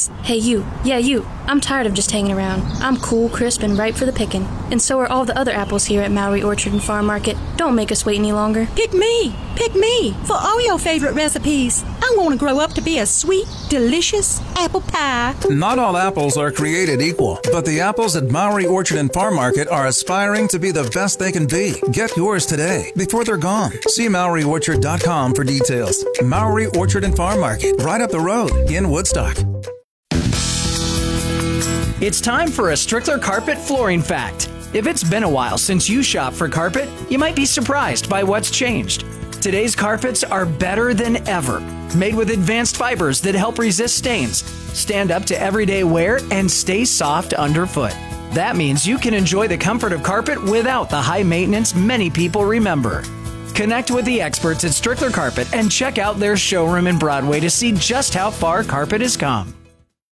Delicious. Hey, you. Yeah, you. I'm tired of just hanging around. I'm cool, crisp, and ripe for the picking. And so are all the other apples here at Mowry Orchard and Farm Market. Don't make us wait any longer. Pick me. Pick me for all your favorite recipes. I want to grow up to be a sweet, delicious apple pie. Not all apples are created equal, but the apples at Mowry Orchard and Farm Market are aspiring to be the best they can be. Get yours today before they're gone. See MowryOrchard.com for details. Mowry Orchard and Farm Market, right up the road in Woodstock. It's time for a Strickler Carpet Flooring Fact. If it's been a while since you shopped for carpet, you might be surprised by what's changed. Today's carpets are better than ever, made with advanced fibers that help resist stains, stand up to everyday wear, and stay soft underfoot. That means you can enjoy the comfort of carpet without the high maintenance many people remember. Connect with the experts at Strickler Carpet and check out their showroom in Broadway to see just how far carpet has come.